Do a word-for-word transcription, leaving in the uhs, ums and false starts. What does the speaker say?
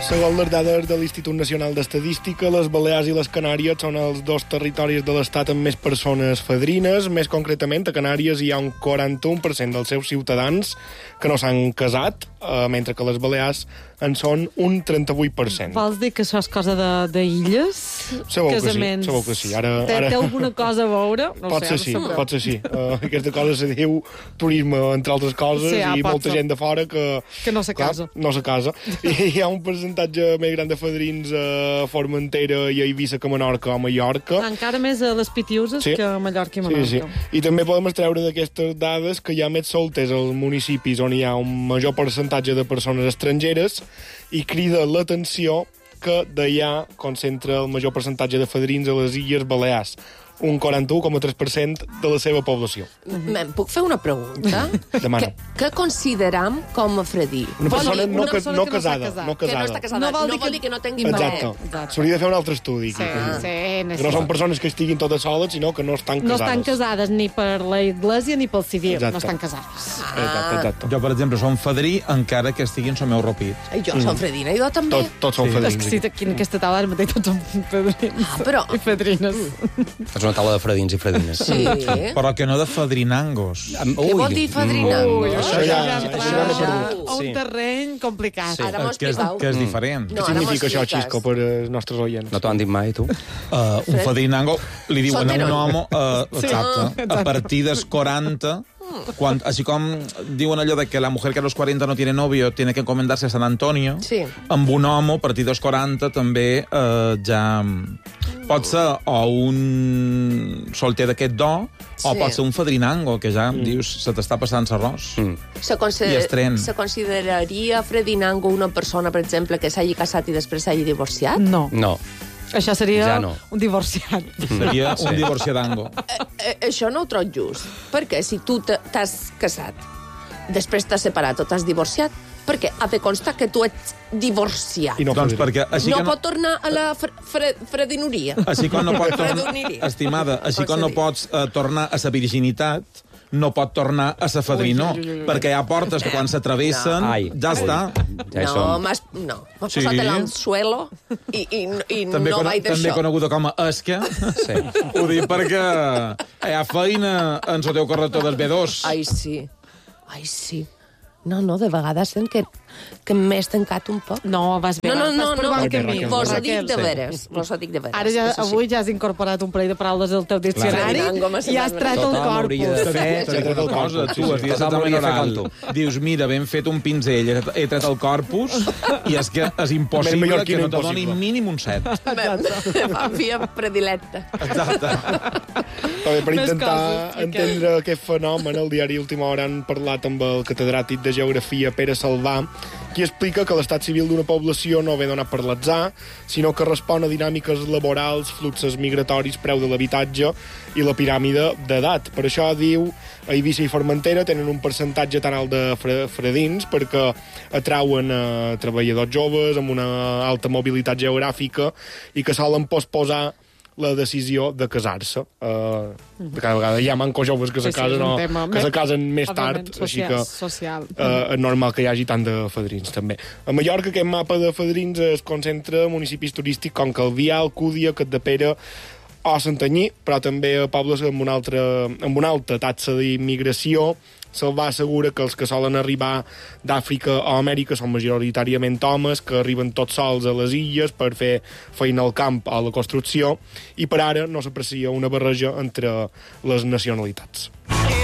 Segons les dades de l'Institut Nacional d'Estadística, les Balears i les Canàries són els dos territoris de l'Estat amb més persones fadrines. Més concretament, a Canàries hi ha un quaranta-u per cent dels seus ciutadans que no s'han casat, eh, mentre que les Balears en són un trenta-vuit per cent. Vols dir que això és cosa d'illes? Segur que sí, Casaments? segur que sí. Ara, Té, ara... té alguna cosa a veure? No pot sé, ser no sí, sabrà. pot ser sí. Uh, aquesta cosa se diu turisme, entre altres coses, Sí, ah, i pot molta ser. gent de fora que... Que no se clar, casa. no se casa. I hi ha un percentatge més gran de fadrins a Formentera i a Eivissa que a Menorca o a Mallorca. Encara més a les Pitiuses Sí. que a Mallorca i Sí, Menorca. sí. I també podem extreure d'aquestes dades que hi ha més solters als municipis on hi ha un major percentatge de persones estrangeres i crida l'atenció que d'allà concentra el major percentatge de fadrins a les Illes Balears, un quaranta-u coma tres per cent de la seva població. Em puc fer una pregunta? Demana. Què, què consideram com a fredí? Una persona Vol dir, no, una ca persona no que no s'ha casada. casat. No que no casada. està casada. No No vol vol, dir que- dir que no tingui Exacte. parer. Exacte. S'hauria de fer un altre estudi. Sí. Quico. Sí, Que no són persones que estiguin totes soles, sinó que no estan No casades. estan casades ni per la Iglésia ni pel civil. Exacte. No estan casades. Exacte, exacte. Jo, per exemple, som fadrí encara que estiguin al meu ropit. I jo som fredina, i jo també. Tot, tots són Sí. fadrins. És que sí, aquí en aquesta taula ara mateix tots som fadrins Ah, però- i fadrines. És una taula de fredins i fredines. Sí. Però que no de fadrinangos. Què vol dir fadrina? Ui, Això ja- ja això entra ja m'he perdut. a un Sí. terreny complicat. Sí. Ara m'ho que és, expliqueu. que és diferent. No, Què ara m'ho significa això, expliques. Xisco, per als nostres oients? No t'ho han dit mai, tu? Uh, un fadrinango li diuen a un Soltero. home uh, Sí. exacte, a partir dels quaranta, quan, així com diuen allò de que la mujer que a los cuarenta no tiene novio tiene que encomendarse a San Antonio, Sí. amb un home a partir dels quaranta també uh, ja pot ser o un solter d'aquest do o Sí. pot ser un fadrinango, que ja mm. dius, se t'està passant l'arròs. Mm. Se, consider... I estren. se consideraria fredinango una persona, per exemple, que s'hagi casat i després s'hagi divorciat? No, No. això seria Ja no. un divorciat. Seria Sí. un divorciadango. Eh, eh, això no ho trobo just. Perquè si tu te- t'has casat, després t'has separat o t'has divorciat, perquè ha de constar que tu ets divorciat. I no Doncs fadrí. perquè així no que no... pot tornar a la fre fre fredinoria. Així com no pot tornar... Fredoniria. Estimada, així Pot com ser no dit. pots uh, tornar a sa virginitat, no pot tornar a sa fadrinó, Ui, ui, ui, ui. perquè hi ha portes que quan s'atravessen, No. ja està. Ja hi no, som. m'has no, m'has Sí. posat el anzuelo i, i, i També, no cono vaig també d'això. coneguda com a esca. Sí. Ho dic perquè hi ha feina en el teu corrector del B dos. Ai, sí. Ai, sí. No, no, de vegades sent que, que m'he estancat un poc. No, vas bé, No, no, vas no, per no. bon Raquel, camí. Raquel. Vos ho Raquel. dic de veres. Vos ho dic de veres. Ara ja, això sí. avui ja has incorporat un parell de paraules al teu diccionari Fredinango m'ha i has semblat tret el Tothom hauria corpus. de fer... T'he tret el cosa, tu, has dit Tothom examen hauria de fer oral. com tu. Dius, mira, ben fet un pinzell, he he tret el corpus, i és que és Més impossible mallorquí que no no te doni impossible. mínim un set. La via predilecta. Exacte. També per Més intentar coses, Miquel. entendre aquest fenomen, el diari Última Hora han parlat amb el catedràtic de Geografia Pere Salvà, qui explica que l'estat civil d'una població no ve donat per l'atzar, sinó que respon a dinàmiques laborals, fluxos migratoris, preu de l'habitatge i la piràmide d'edat. Per això, diu, a Eivissa i Formentera tenen un percentatge tan alt de fre fredins perquè atrauen a treballadors joves amb una alta mobilitat geogràfica i que solen posposar la decisió de casar-se. Uh, cada vegada hi ha mancos joves que Sí, se sí, casen, és un o tema que més- se casen més tard, Òbviament, així social, que social. uh, és normal que hi hagi tant de fadrins, també. A Mallorca, aquest mapa de fadrins es concentra en municipis turístics com Calvià, Alcúdia, Capdepera o Santanyí, però també a pobles amb una, altra, amb una alta taxa d'immigració. Salvà assegura que els que solen arribar d'Àfrica o Amèrica són majoritàriament homes que arriben tots sols a les illes per fer feina al camp o a la construcció i per ara no s'aprecia una barreja entre les nacionalitats.